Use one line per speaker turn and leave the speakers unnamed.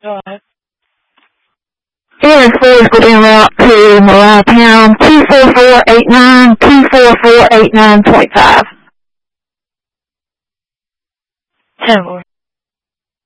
Go ahead.
Air Force will be en route to Mariah Town, 24489, 24489.5.
10-4.